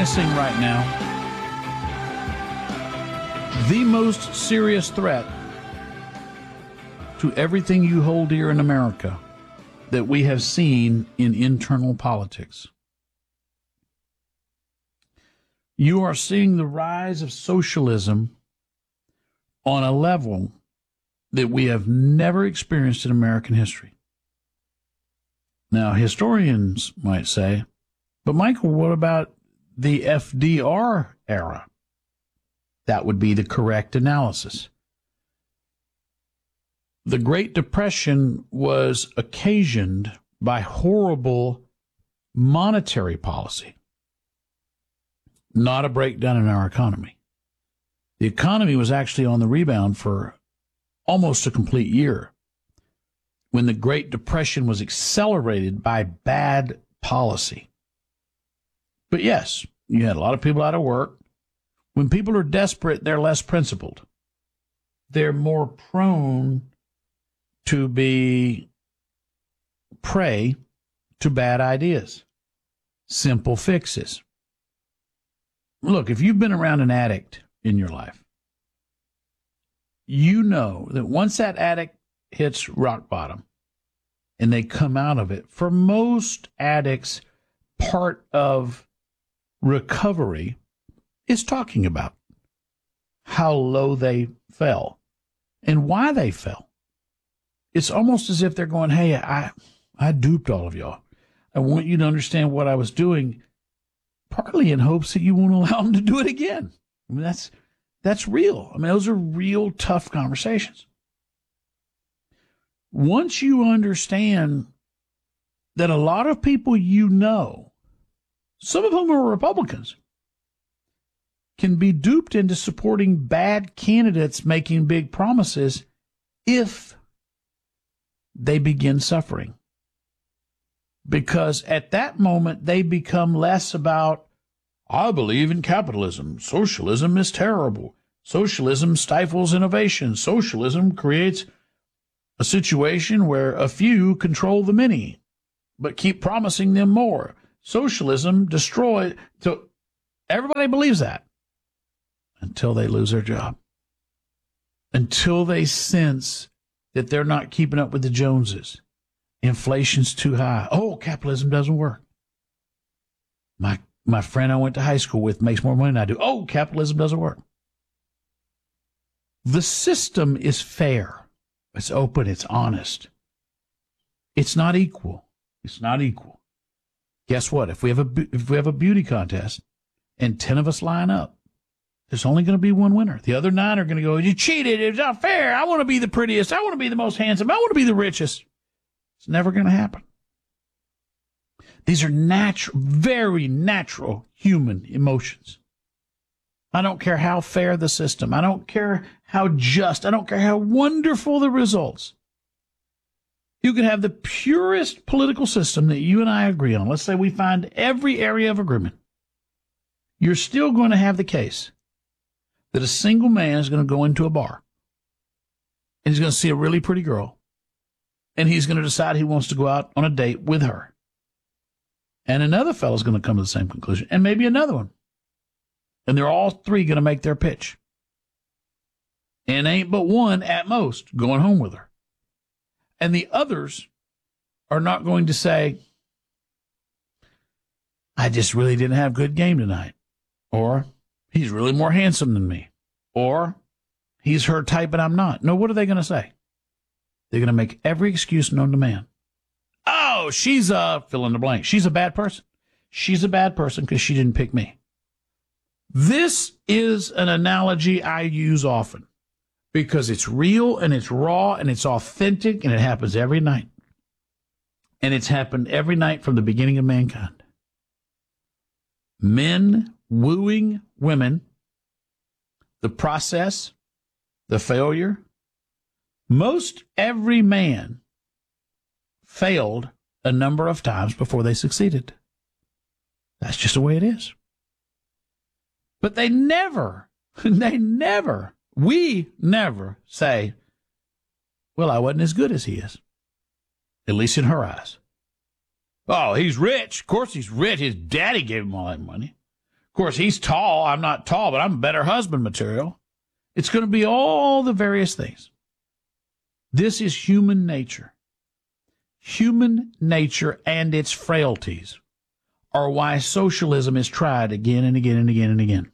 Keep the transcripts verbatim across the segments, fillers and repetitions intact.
witnessing right now the most serious threat to everything you hold dear in America that we have seen in internal politics. You are seeing the rise of socialism on a level that we have never experienced in American history. Now, historians might say, but Michael, what about the F D R era? That would be the correct analysis. The Great Depression was occasioned by horrible monetary policy, not a breakdown in our economy. The economy was actually on the rebound for almost a complete year when the Great Depression was accelerated by bad policy. But yes, you had a lot of people out of work. When people are desperate, they're less principled. They're more prone to be prey to bad ideas, simple fixes. Look, if you've been around an addict in your life, you know that once that addict hits rock bottom and they come out of it, for most addicts, part of recovery is talking about how low they fell and why they fell. It's almost as if they're going, hey, I, I duped all of y'all. I want you to understand what I was doing, partly in hopes that you won't allow them to do it again. I mean, that's that's real. I mean, those are real tough conversations. Once you understand that a lot of people you know, some of whom are Republicans, can be duped into supporting bad candidates making big promises if they begin suffering. Because at that moment, they become less about, I believe in capitalism. Socialism is terrible. Socialism stifles innovation. Socialism creates a situation where a few control the many, but keep promising them more. Socialism destroys. So everybody believes that until they lose their job, until they sense that they're not keeping up with the Joneses. Inflation's too high. Oh, capitalism doesn't work. My my friend I went to high school with makes more money than I do. Oh, capitalism doesn't work. The system is fair. It's open. It's honest. It's not equal. It's not equal. Guess what? If we have a if we have a beauty contest and ten of us line up, there's only going to be one winner. The other nine are going to go, you cheated. It's not fair. I want to be the prettiest. I want to be the most handsome. I want to be the richest. It's never going to happen. These are natural, very natural human emotions. I don't care how fair the system. I don't care how just. I don't care how wonderful the results. You can have the purest political system that you and I agree on. Let's say we find every area of agreement. You're still going to have the case that a single man is going to go into a bar and he's going to see a really pretty girl and he's going to decide he wants to go out on a date with her. And another fellow's going to come to the same conclusion, and maybe another one. And they're all three going to make their pitch. And ain't but one, at most, going home with her. And the others are not going to say, I just really didn't have good game tonight. Or, he's really more handsome than me. Or, he's her type and I'm not. No, what are they going to say? They're going to make every excuse known to man. Oh, she's a fill in the blank. She's a bad person. She's a bad person because she didn't pick me. This is an analogy I use often because it's real and it's raw and it's authentic and it happens every night. And it's happened every night from the beginning of mankind. Men wooing women, the process, the failure. Most every man failed a number of times before they succeeded. That's just the way it is. But they never, they never, we never say, well, I wasn't as good as he is, at least in her eyes. Oh, he's rich. Of course he's rich. His daddy gave him all that money. Of course, he's tall. I'm not tall, but I'm better husband material. It's going to be all the various things. This is human nature. Human nature and its frailties are why socialism is tried again and again and again and again.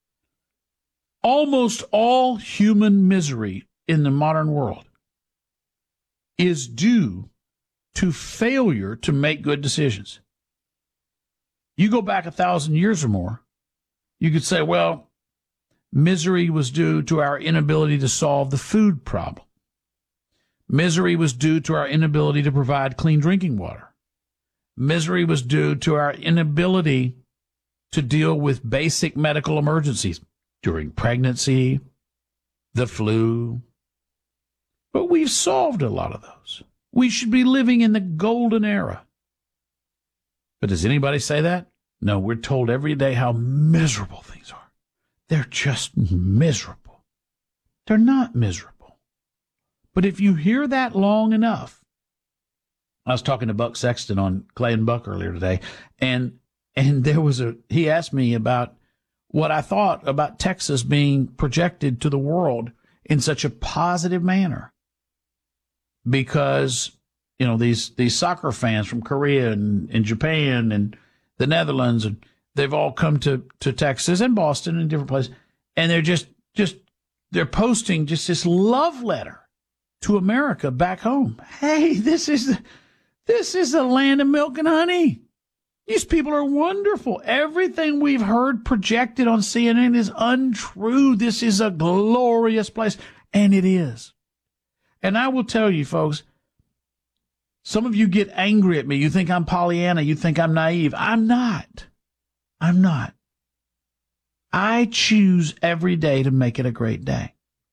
Almost all human misery in the modern world is due to failure to make good decisions. You go back a thousand years or more, you could say, well, misery was due to our inability to solve the food problem. Misery was due to our inability to provide clean drinking water. Misery was due to our inability to deal with basic medical emergencies during pregnancy, the flu. But we've solved a lot of those. We should be living in the golden era. But does anybody say that? No, we're told every day how miserable things are. They're just miserable. They're not miserable. But if you hear that long enough, I was talking to Buck Sexton on Clay and Buck earlier today, and and there was a he asked me about what I thought about Texas being projected to the world in such a positive manner. Because, you know, these, these soccer fans from Korea and, and Japan and the Netherlands, and they've all come to, to Texas and Boston and different places, and they're just, just, they're posting just this love letter to America back home. Hey, this is, the, this is the land of milk and honey. These people are wonderful. Everything we've heard projected on C N N is untrue. This is a glorious place, and it is. And I will tell you, folks, some of you get angry at me. You think I'm Pollyanna. You think I'm naive. I'm not. I'm not. I choose every day to make it a great day.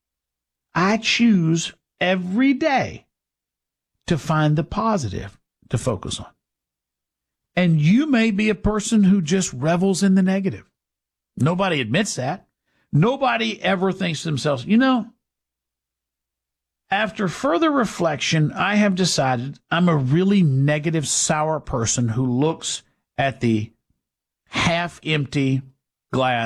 I choose every day to find the positive to focus on. And you may be a person who just revels in the negative. Nobody admits that. Nobody ever thinks to themselves, you know, after further reflection, I have decided I'm a really negative, sour person who looks at the half-empty glass